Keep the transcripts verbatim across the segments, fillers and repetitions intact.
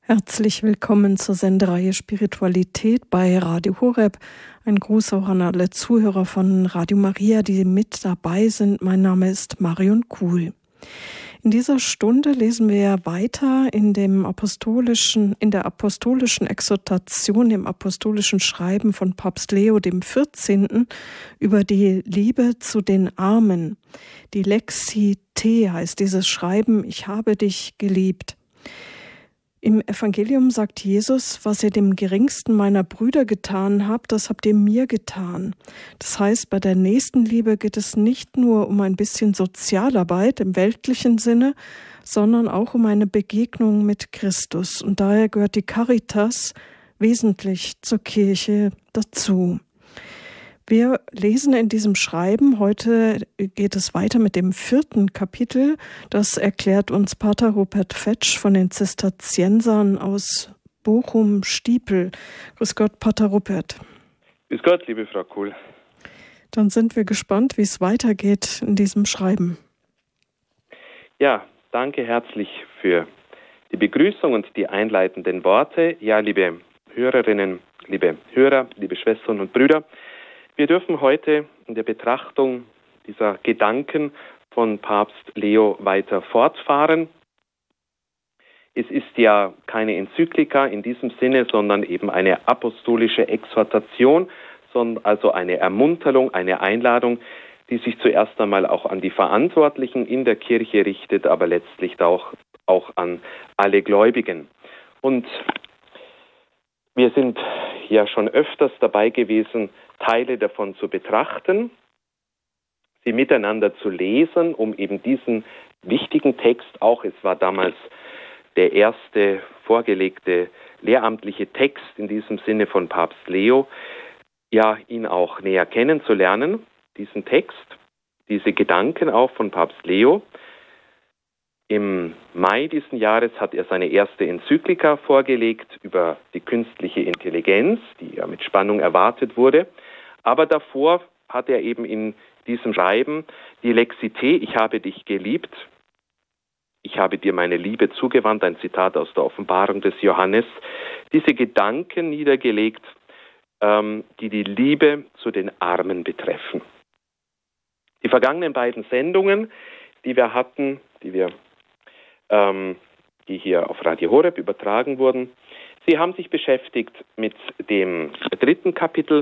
Herzlich willkommen zur Sendereihe Spiritualität bei Radio Horeb. Ein Gruß auch an alle Zuhörer von Radio Maria, die mit dabei sind. Mein Name ist Marion Kuhl. In dieser Stunde lesen wir weiter in dem apostolischen, in der apostolischen Exhortation, dem apostolischen Schreiben von Papst Leo dem vierzehnten über die Liebe zu den Armen. Die Lexi Te heißt dieses Schreiben, ich habe dich geliebt. Im Evangelium sagt Jesus, was ihr dem geringsten meiner Brüder getan habt, das habt ihr mir getan. Das heißt, bei der Nächstenliebe geht es nicht nur um ein bisschen Sozialarbeit im weltlichen Sinne, sondern auch um eine Begegnung mit Christus. Und daher gehört die Caritas wesentlich zur Kirche dazu. Wir lesen in diesem Schreiben, heute geht es weiter mit dem vierten Kapitel, das erklärt uns Pater Rupert Fetsch von den Zisterziensern aus Bochum-Stiepel. Grüß Gott, Pater Rupert. Grüß Gott, liebe Frau Kuhl. Dann sind wir gespannt, wie es weitergeht in diesem Schreiben. Ja, danke herzlich für die Begrüßung und die einleitenden Worte. Ja, liebe Hörerinnen, liebe Hörer, liebe Schwestern und Brüder, wir dürfen heute in der Betrachtung dieser Gedanken von Papst Leo weiter fortfahren. Es ist ja keine Enzyklika in diesem Sinne, sondern eben eine apostolische Exhortation, also eine Ermunterung, eine Einladung, die sich zuerst einmal auch an die Verantwortlichen in der Kirche richtet, aber letztlich auch, auch an alle Gläubigen. Und wir sind ja schon öfters dabei gewesen, Teile davon zu betrachten, sie miteinander zu lesen, um eben diesen wichtigen Text, auch es war damals der erste vorgelegte lehramtliche Text in diesem Sinne von Papst Leo, ja, ihn auch näher kennenzulernen, diesen Text, diese Gedanken auch von Papst Leo. Im Mai diesen Jahres hat er seine erste Enzyklika vorgelegt über die künstliche Intelligenz, die ja mit Spannung erwartet wurde. Aber davor hat er eben in diesem Schreiben die Lexi Te, ich habe dich geliebt, ich habe dir meine Liebe zugewandt, ein Zitat aus der Offenbarung des Johannes, diese Gedanken niedergelegt, ähm, die die Liebe zu den Armen betreffen. Die vergangenen beiden Sendungen, die wir hatten, die wir ähm, die hier auf Radio Horeb übertragen wurden, sie haben sich beschäftigt mit dem dritten Kapitel,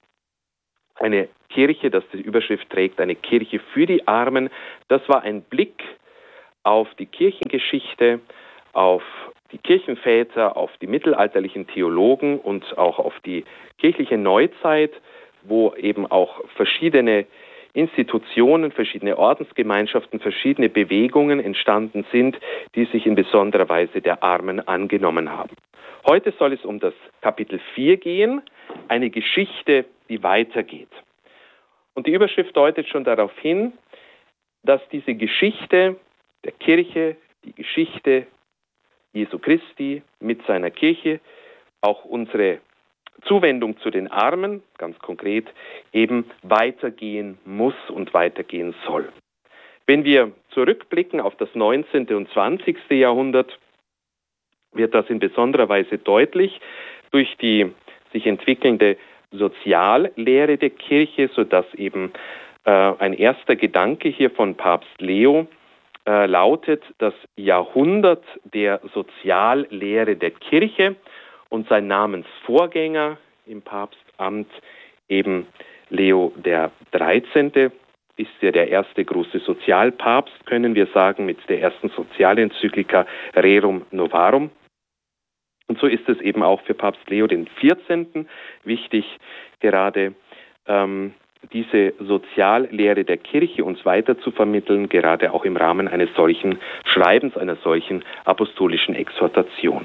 eine Kirche, das die Überschrift trägt, eine Kirche für die Armen. Das war ein Blick auf die Kirchengeschichte, auf die Kirchenväter, auf die mittelalterlichen Theologen und auch auf die kirchliche Neuzeit, wo eben auch verschiedene Institutionen, verschiedene Ordensgemeinschaften, verschiedene Bewegungen entstanden sind, die sich in besonderer Weise der Armen angenommen haben. Heute soll es um das Kapitel vier gehen, eine Geschichte, die weitergeht. Und die Überschrift deutet schon darauf hin, dass diese Geschichte der Kirche, die Geschichte Jesu Christi mit seiner Kirche, auch unsere Zuwendung zu den Armen, ganz konkret, eben weitergehen muss und weitergehen soll. Wenn wir zurückblicken auf das neunzehnte und zwanzigste Jahrhundert, wird das in besonderer Weise deutlich durch die sich entwickelnde Soziallehre der Kirche, sodass eben äh, ein erster Gedanke hier von Papst Leo äh, lautet, das Jahrhundert der Soziallehre der Kirche, und sein Namensvorgänger im Papstamt, eben Leo der dreizehnte, ist ja der erste große Sozialpapst, können wir sagen, mit der ersten Sozialenzyklika Rerum Novarum. Und so ist es eben auch für Papst Leo den vierzehnten wichtig, gerade ähm, diese Soziallehre der Kirche uns weiter zu vermitteln, gerade auch im Rahmen eines solchen Schreibens, einer solchen apostolischen Exhortation.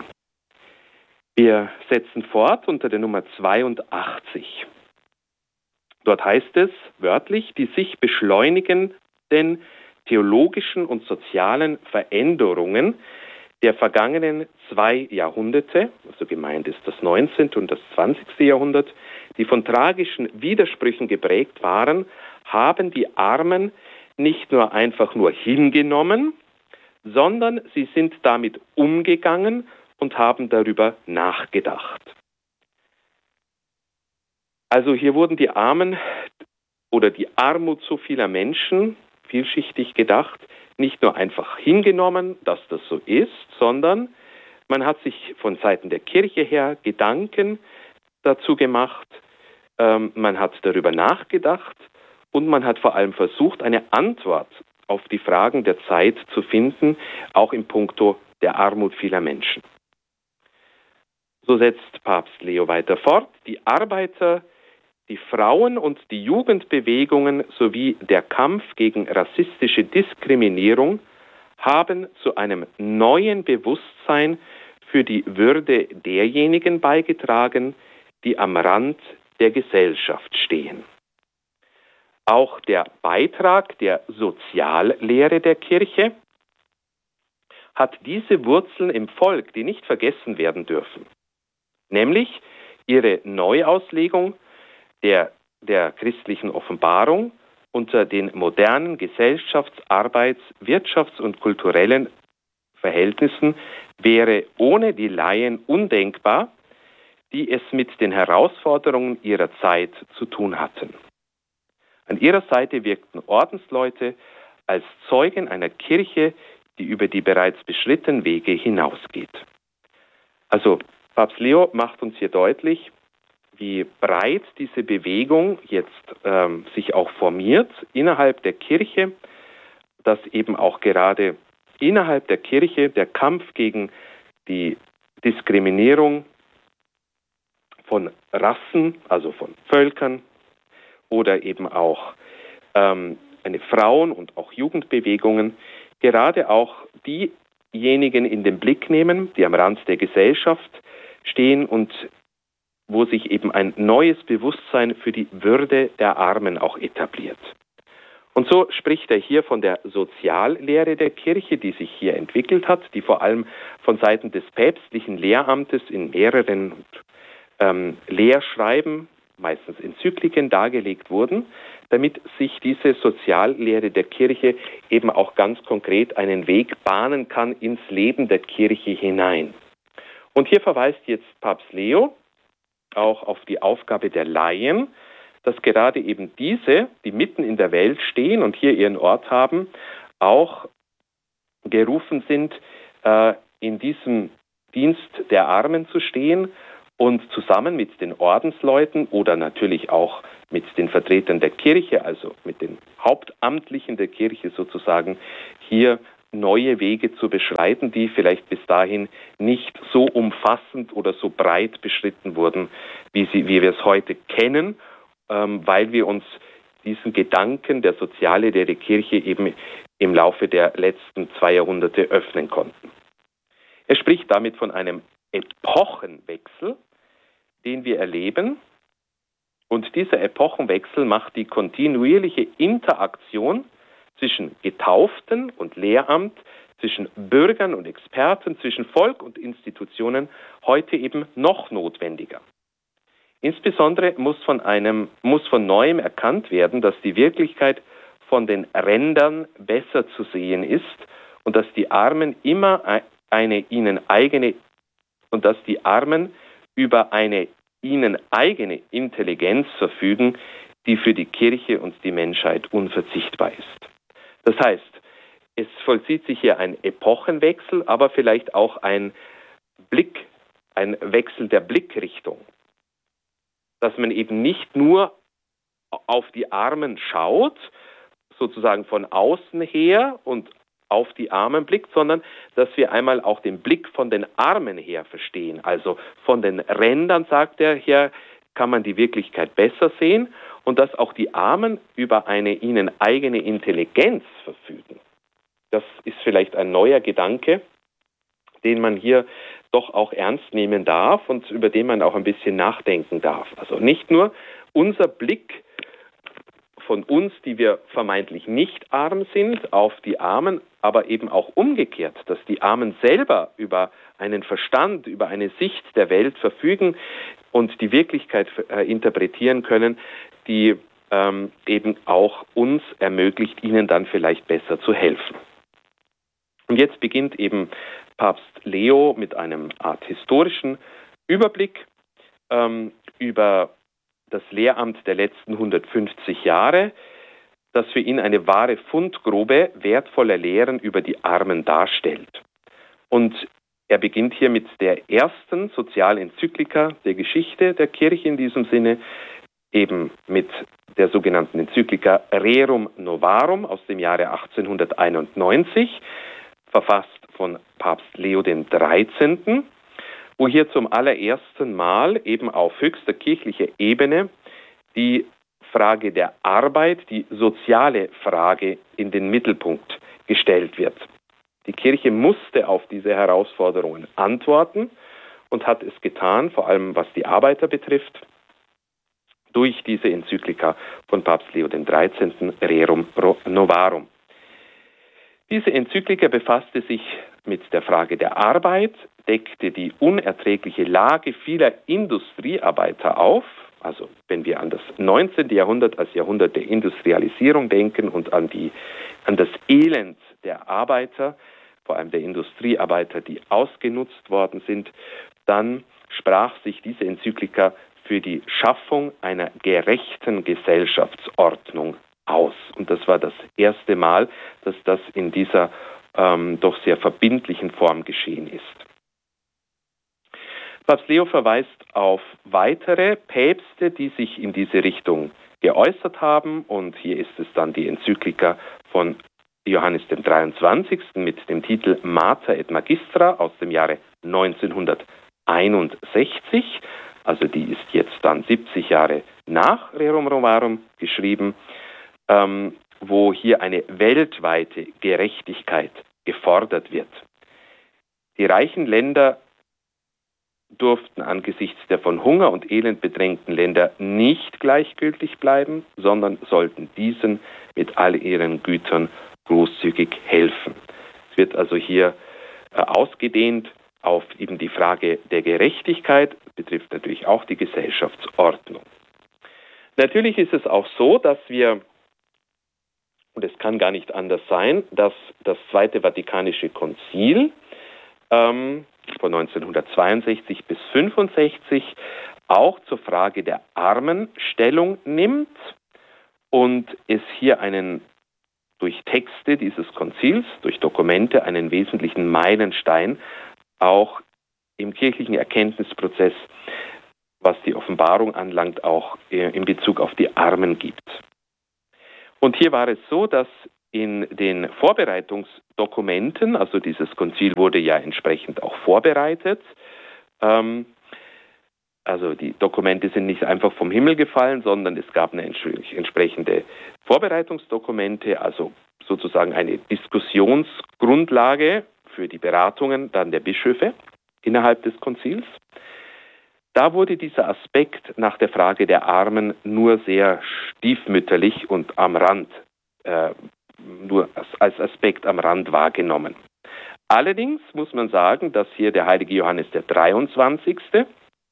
Wir setzen fort unter der Nummer zweiundachtzig. Dort heißt es wörtlich, die sich beschleunigenden theologischen und sozialen Veränderungen der vergangenen zwei Jahrhunderte, also gemeint ist das neunzehnte und das zwanzigste Jahrhundert, die von tragischen Widersprüchen geprägt waren, haben die Armen nicht nur einfach nur hingenommen, sondern sie sind damit umgegangen und haben darüber nachgedacht. Also hier wurden die Armen oder die Armut so vieler Menschen, vielschichtig gedacht, nicht nur einfach hingenommen, dass das so ist, sondern man hat sich von Seiten der Kirche her Gedanken dazu gemacht, ähm, man hat darüber nachgedacht und man hat vor allem versucht, eine Antwort auf die Fragen der Zeit zu finden, auch in puncto der Armut vieler Menschen. So setzt Papst Leo weiter fort, die Arbeiter, die Frauen- und die Jugendbewegungen sowie der Kampf gegen rassistische Diskriminierung haben zu einem neuen Bewusstsein für die Würde derjenigen beigetragen, die am Rand der Gesellschaft stehen. Auch der Beitrag der Soziallehre der Kirche hat diese Wurzeln im Volk, die nicht vergessen werden dürfen, nämlich ihre Neuauslegung der, der christlichen Offenbarung unter den modernen Gesellschafts-, Arbeits-, Wirtschafts- und kulturellen Verhältnissen wäre ohne die Laien undenkbar, die es mit den Herausforderungen ihrer Zeit zu tun hatten. An ihrer Seite wirkten Ordensleute als Zeugen einer Kirche, die über die bereits beschrittenen Wege hinausgeht. Also Papst Leo macht uns hier deutlich, wie breit diese Bewegung jetzt ähm, sich auch formiert innerhalb der Kirche, dass eben auch gerade innerhalb der Kirche der Kampf gegen die Diskriminierung von Rassen, also von Völkern oder eben auch ähm, eine Frauen- und auch Jugendbewegungen, gerade auch diejenigen in den Blick nehmen, die am Rand der Gesellschaft stehen und wo sich eben ein neues Bewusstsein für die Würde der Armen auch etabliert. Und so spricht er hier von der Soziallehre der Kirche, die sich hier entwickelt hat, die vor allem von Seiten des päpstlichen Lehramtes in mehreren ähm, Lehrschreiben, meistens Enzykliken, dargelegt wurden, damit sich diese Soziallehre der Kirche eben auch ganz konkret einen Weg bahnen kann ins Leben der Kirche hinein. Und hier verweist jetzt Papst Leo auch auf die Aufgabe der Laien, dass gerade eben diese, die mitten in der Welt stehen und hier ihren Ort haben, auch gerufen sind, äh, in diesem Dienst der Armen zu stehen und zusammen mit den Ordensleuten oder natürlich auch mit den Vertretern der Kirche, also mit den Hauptamtlichen der Kirche sozusagen, hier neue Wege zu beschreiten, die vielleicht bis dahin nicht so umfassend oder so breit beschritten wurden, wie, sie, wie wir es heute kennen, ähm, weil wir uns diesen Gedanken der Soziallehre der Kirche eben im Laufe der letzten zwei Jahrhunderte öffnen konnten. Er spricht damit von einem Epochenwechsel, den wir erleben, und dieser Epochenwechsel macht die kontinuierliche Interaktion zwischen Getauften und Lehramt, zwischen Bürgern und Experten, zwischen Volk und Institutionen heute eben noch notwendiger. Insbesondere muss von einem, muss von neuem erkannt werden, dass die Wirklichkeit von den Rändern besser zu sehen ist und dass die Armen immer eine ihnen eigene und dass die Armen über eine ihnen eigene Intelligenz verfügen, die für die Kirche und die Menschheit unverzichtbar ist. Das heißt, es vollzieht sich hier ein Epochenwechsel, aber vielleicht auch ein Blick, ein Wechsel der Blickrichtung. Dass man eben nicht nur auf die Armen schaut, sozusagen von außen her und auf die Armen blickt, sondern dass wir einmal auch den Blick von den Armen her verstehen. Also von den Rändern, sagt er hier, kann man die Wirklichkeit besser sehen und dass auch die Armen über eine ihnen eigene Intelligenz verfügen. Das ist vielleicht ein neuer Gedanke, den man hier doch auch ernst nehmen darf und über den man auch ein bisschen nachdenken darf. Also nicht nur unser Blick von uns, die wir vermeintlich nicht arm sind, auf die Armen, aber eben auch umgekehrt, dass die Armen selber über einen Verstand, über eine Sicht der Welt verfügen und die Wirklichkeit äh, interpretieren können, die ähm, eben auch uns ermöglicht, ihnen dann vielleicht besser zu helfen. Und jetzt beginnt eben Papst Leo mit einem Art historischen Überblick ähm, über das Lehramt der letzten hundertfünfzig Jahre, das für ihn eine wahre Fundgrube wertvoller Lehren über die Armen darstellt. Und er beginnt hier mit der ersten Sozialenzyklika der Geschichte der Kirche in diesem Sinne, eben mit der sogenannten Enzyklika Rerum Novarum aus dem Jahre achtzehnhunderteinundneunzig, verfasst von Papst Leo den Dreizehnten, wo hier zum allerersten Mal eben auf höchster kirchlicher Ebene die Frage der Arbeit, die soziale Frage in den Mittelpunkt gestellt wird. Die Kirche musste auf diese Herausforderungen antworten und hat es getan, vor allem was die Arbeiter betrifft, durch diese Enzyklika von Papst Leo den Dreizehnten Rerum Novarum. Diese Enzyklika befasste sich mit der Frage der Arbeit, deckte die unerträgliche Lage vieler Industriearbeiter auf. Also wenn wir an das neunzehnte Jahrhundert als Jahrhundert der Industrialisierung denken und an, die, an das Elend der Arbeiter, vor allem der Industriearbeiter, die ausgenutzt worden sind, dann sprach sich diese Enzyklika für die Schaffung einer gerechten Gesellschaftsordnung aus. Und das war das erste Mal, dass das in dieser ähm, doch sehr verbindlichen Form geschehen ist. Papst Leo verweist auf weitere Päpste, die sich in diese Richtung geäußert haben. Und hier ist es dann die Enzyklika von Johannes dem dreiundzwanzigsten mit dem Titel Mater et Magistra aus dem Jahre neunzehnhunderteinundsechzig. Also die ist jetzt dann siebzig Jahre nach Rerum Novarum geschrieben, ähm, wo hier eine weltweite Gerechtigkeit gefordert wird. Die reichen Länder durften angesichts der von Hunger und Elend bedrängten Länder nicht gleichgültig bleiben, sondern sollten diesen mit all ihren Gütern großzügig helfen. Es wird also hier äh, ausgedehnt auf eben die Frage der Gerechtigkeit, betrifft natürlich auch die Gesellschaftsordnung. Natürlich ist es auch so, dass wir, und es kann gar nicht anders sein, dass das Zweite Vatikanische Konzil ähm, von neunzehnhundertzweiundsechzig bis fünfundsechzig auch zur Frage der Armen Stellung nimmt und es hier einen durch Texte dieses Konzils, durch Dokumente einen wesentlichen Meilenstein auch im kirchlichen Erkenntnisprozess, was die Offenbarung anlangt, auch in Bezug auf die Armen gibt. Und hier war es so, dass in den Vorbereitungsdokumenten, also dieses Konzil wurde ja entsprechend auch vorbereitet, ähm, also die Dokumente sind nicht einfach vom Himmel gefallen, sondern es gab eine entsprechende Vorbereitungsdokumente, also sozusagen eine Diskussionsgrundlage für die Beratungen dann der Bischöfe innerhalb des Konzils. Da wurde dieser Aspekt nach der Frage der Armen nur sehr stiefmütterlich und am Rand, äh, nur als Aspekt am Rand wahrgenommen. Allerdings muss man sagen, dass hier der heilige Johannes der dreiundzwanzigste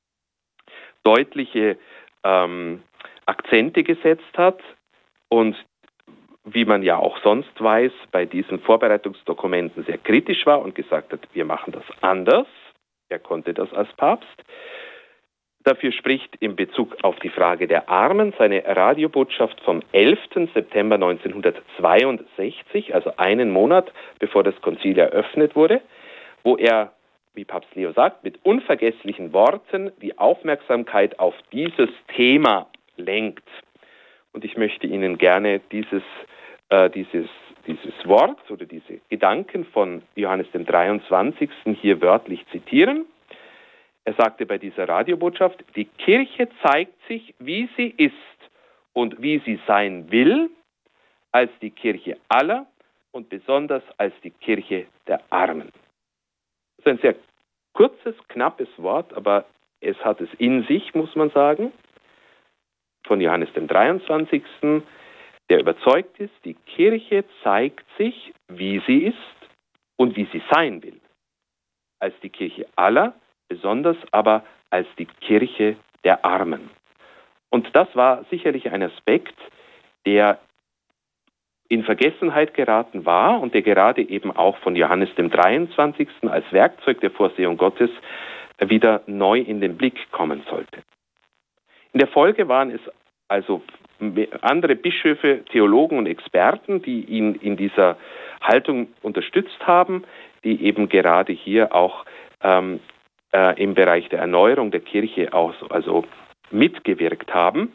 deutliche ähm, Akzente gesetzt hat und wie man ja auch sonst weiß, bei diesen Vorbereitungsdokumenten sehr kritisch war und gesagt hat, wir machen das anders. Er konnte das als Papst. Dafür spricht in Bezug auf die Frage der Armen seine Radiobotschaft vom elften September neunzehnhundertzweiundsechzig, also einen Monat bevor das Konzil eröffnet wurde, wo er, wie Papst Leo sagt, mit unvergesslichen Worten die Aufmerksamkeit auf dieses Thema lenkt. Und ich möchte Ihnen gerne dieses, äh, dieses, dieses Wort oder diese Gedanken von Johannes dem dreiundzwanzigsten hier wörtlich zitieren. Er sagte bei dieser Radiobotschaft, die Kirche zeigt sich, wie sie ist und wie sie sein will, als die Kirche aller und besonders als die Kirche der Armen. Das ist ein sehr kurzes, knappes Wort, aber es hat es in sich, muss man sagen, von Johannes dem dreiundzwanzigsten, der überzeugt ist, die Kirche zeigt sich, wie sie ist und wie sie sein will, als die Kirche aller, besonders aber als die Kirche der Armen. Und das war sicherlich ein Aspekt, der in Vergessenheit geraten war und der gerade eben auch von Johannes dem dreiundzwanzigsten als Werkzeug der Vorsehung Gottes wieder neu in den Blick kommen sollte. In der Folge waren es also andere Bischöfe, Theologen und Experten, die ihn in dieser Haltung unterstützt haben, die eben gerade hier auch ähm, äh, im Bereich der Erneuerung der Kirche auch also mitgewirkt haben.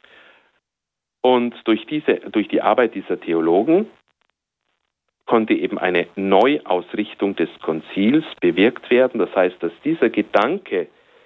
Und durch diese, durch die Arbeit dieser Theologen konnte eben eine Neuausrichtung des Konzils bewirkt werden. Das heißt, dass dieser Gedanke,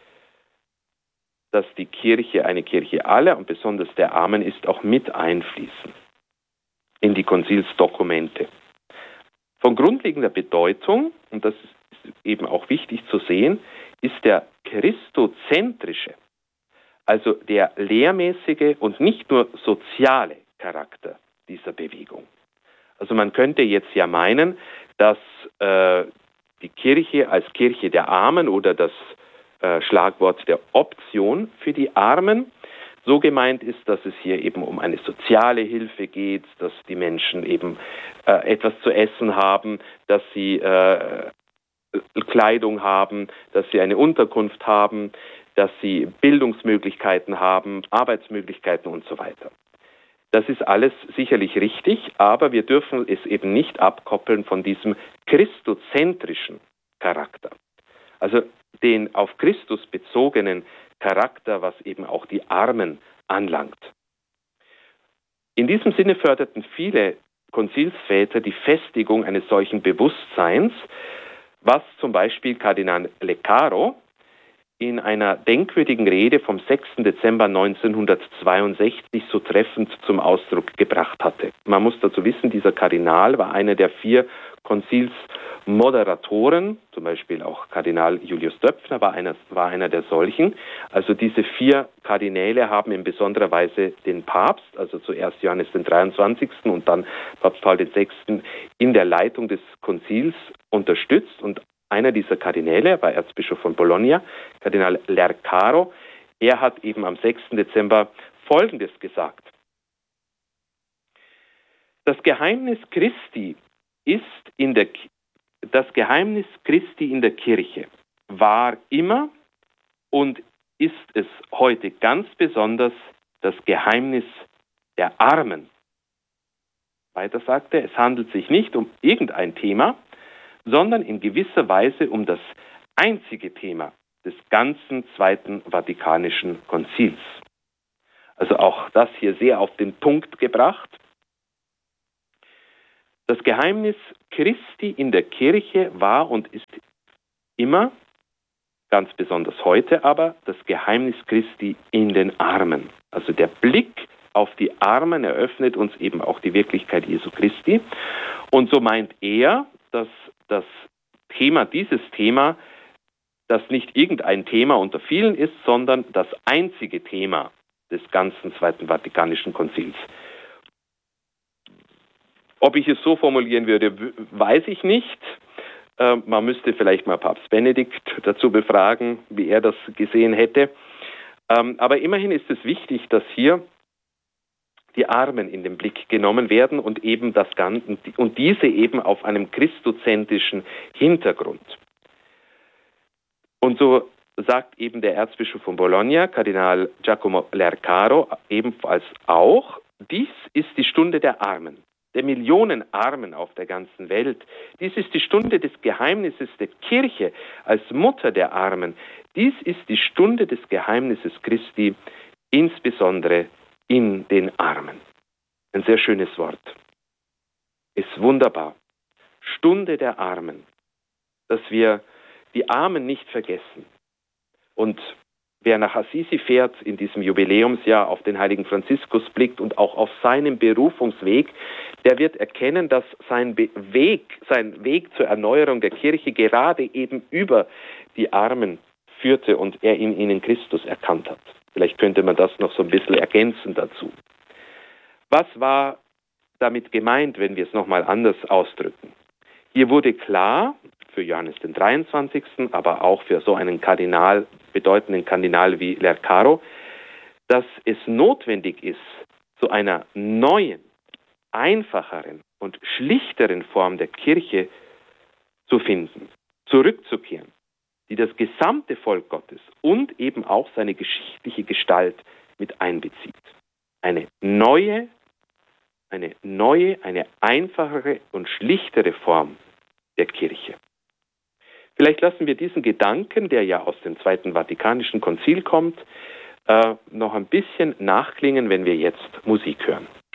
dass die Kirche eine Kirche aller und besonders der Armen ist, auch mit einfließen in die Konzilsdokumente. Von grundlegender Bedeutung, und das ist eben auch wichtig zu sehen, ist der christozentrische, also der lehrmäßige und nicht nur soziale Charakter dieser Bewegung. Also man könnte jetzt ja meinen, dass äh, die Kirche als Kirche der Armen oder das äh, Schlagwort der Option für die Armen so gemeint ist, dass es hier eben um eine soziale Hilfe geht, dass die Menschen eben äh, etwas zu essen haben, dass sie äh, Kleidung haben, dass sie eine Unterkunft haben, dass sie Bildungsmöglichkeiten haben, Arbeitsmöglichkeiten und so weiter. Das ist alles sicherlich richtig, aber wir dürfen es eben nicht abkoppeln von diesem christozentrischen Charakter. Also den auf Christus bezogenen Charakter, was eben auch die Armen anlangt. In diesem Sinne förderten viele Konzilsväter die Festigung eines solchen Bewusstseins, was zum Beispiel Kardinal Leccaro in einer denkwürdigen Rede vom sechsten Dezember neunzehnhundertzweiundsechzig so treffend zum Ausdruck gebracht hatte. Man muss dazu wissen, dieser Kardinal war einer der vier Konzilsmoderatoren, zum Beispiel auch Kardinal Julius Döpfner war einer, war einer der solchen. Also diese vier Kardinäle haben in besonderer Weise den Papst, also zuerst Johannes den dreiundzwanzigsten und dann Papst Paul der Sechste in der Leitung des Konzils unterstützt, und einer dieser Kardinäle war Erzbischof von Bologna, Kardinal Leccaro. Er hat eben am sechsten Dezember Folgendes gesagt: Das Geheimnis Christi ist in der das Geheimnis Christi in der Kirche war immer und ist es heute ganz besonders das Geheimnis der Armen. Weiter sagt er, es handelt sich nicht um irgendein Thema, sondern in gewisser Weise um das einzige Thema des ganzen Zweiten Vatikanischen Konzils. Also auch das hier sehr auf den Punkt gebracht. Das Geheimnis Christi in der Kirche war und ist immer, ganz besonders heute aber, das Geheimnis Christi in den Armen. Also der Blick auf die Armen eröffnet uns eben auch die Wirklichkeit Jesu Christi. Und so meint er, dass das Thema, dieses Thema, das nicht irgendein Thema unter vielen ist, sondern das einzige Thema des ganzen Zweiten Vatikanischen Konzils. Ob ich es so formulieren würde, weiß ich nicht. Äh, man müsste vielleicht mal Papst Benedikt dazu befragen, wie er das gesehen hätte. Ähm, aber immerhin ist es wichtig, dass hier die Armen in den Blick genommen werden und eben das Ganze, und diese eben auf einem christozentrischen Hintergrund. Und so sagt eben der Erzbischof von Bologna, Kardinal Giacomo Leccaro, ebenfalls auch, dies ist die Stunde der Armen, der Millionen Armen auf der ganzen Welt. Dies ist die Stunde des Geheimnisses der Kirche als Mutter der Armen. Dies ist die Stunde des Geheimnisses Christi, insbesondere in den Armen. Ein sehr schönes Wort. Ist wunderbar. Stunde der Armen. Dass wir die Armen nicht vergessen. Und wer nach Assisi fährt in diesem Jubiläumsjahr, auf den heiligen Franziskus blickt und auch auf seinen Berufungsweg, der wird erkennen, dass sein Be- Weg, sein Weg zur Erneuerung der Kirche gerade eben über die Armen führte und er in ihnen Christus erkannt hat. Vielleicht könnte man das noch so ein bisschen ergänzen dazu. Was war damit gemeint, wenn wir es nochmal anders ausdrücken? Hier wurde klar, für Johannes den dreiundzwanzigsten, aber auch für so einen Kardinal, bedeutenden Kardinal wie Leccaro, dass es notwendig ist, zu einer neuen einfacheren und schlichteren Form der Kirche zu finden, zurückzukehren, die das gesamte Volk Gottes und eben auch seine geschichtliche Gestalt mit einbezieht. Eine neue, eine neue, eine einfachere und schlichtere Form der Kirche. Vielleicht lassen wir diesen Gedanken, der ja aus dem Zweiten Vatikanischen Konzil kommt, äh, noch ein bisschen nachklingen, wenn wir jetzt Musik hören.